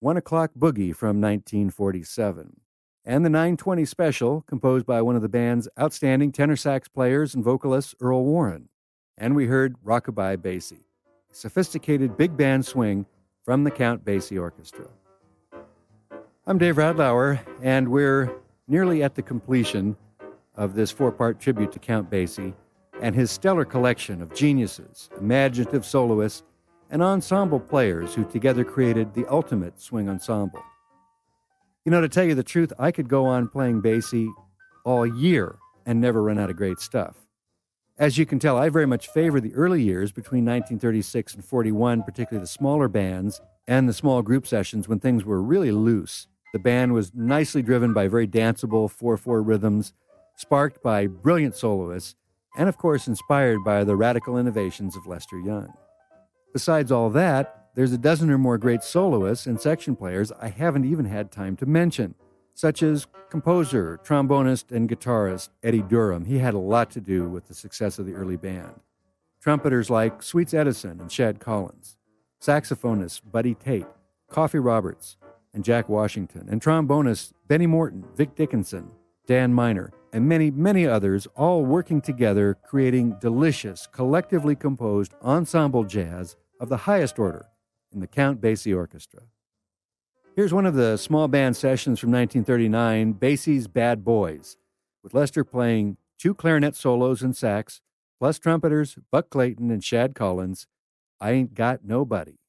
1 O'Clock Boogie from 1947, and the 920 Special, composed by one of the band's outstanding tenor sax players and vocalists, Earl Warren. And we heard Rockabye Basie, a sophisticated big band swing from the Count Basie Orchestra. I'm Dave Radlauer, and we're nearly at the completion of this four-part tribute to Count Basie and his stellar collection of geniuses, imaginative soloists, and ensemble players who together created the ultimate swing ensemble. You know, to tell you the truth, I could go on playing Basie all year and never run out of great stuff. As you can tell, I very much favor the early years between 1936 and 41, particularly the smaller bands and the small group sessions when things were really loose. The band was nicely driven by very danceable 4/4 rhythms, sparked by brilliant soloists, and of course inspired by the radical innovations of Lester Young. Besides all that, there's a dozen or more great soloists and section players I haven't even had time to mention, such as composer, trombonist, and guitarist Eddie Durham. He had a lot to do with the success of the early band. Trumpeters like Sweets Edison and Shad Collins, saxophonists Buddy Tate, Coffee Roberts, and Jack Washington, and trombonists Benny Morton, Vic Dickinson, Dan Miner, and many, many others, all working together, creating delicious, collectively composed ensemble jazz of the highest order in the Count Basie Orchestra. Here's one of the small band sessions from 1939, Basie's Bad Boys, with Lester playing 2 clarinet solos and sax, plus trumpeters Buck Clayton and Shad Collins, I Ain't Got Nobody.